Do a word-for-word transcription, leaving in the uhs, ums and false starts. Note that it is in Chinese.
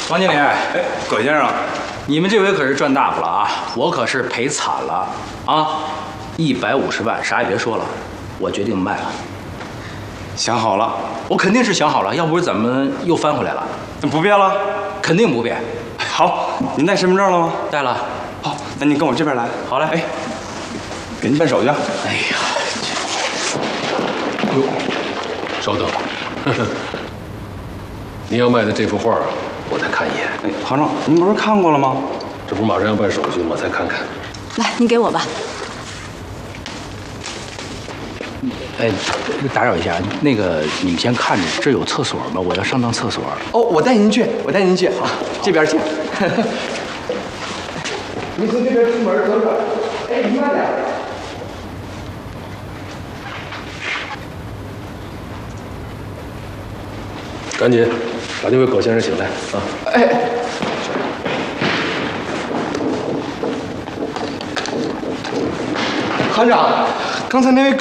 王经理，哎， 葛先生， 你们这回可是赚大发了啊！我可是赔惨了啊！一百五十万，啥也别说了，我决定卖了。 想好了？ 我肯定是想好了，要不是咱们又翻回来了。 那不变了？肯定不变。 好，您带身份证了吗？ 带了。 好，那您跟我这边来。 好嘞。 哎，给您办手续。 哎呀， 哟，稍等。您要卖的这幅画，我再看一眼。 哎，行长，您不是看过了吗？ 这不是马上要办手续吗？再看看。 来，你给我吧。 哎，打扰一下，那个你们先看着，这有厕所吗？我要上趟厕所。 哦，我带您去，我带您去。好，这边请。您从这边出门，走着。哎，你慢点。 赶紧把那位葛先生请来啊！ 哎。行长，刚才那位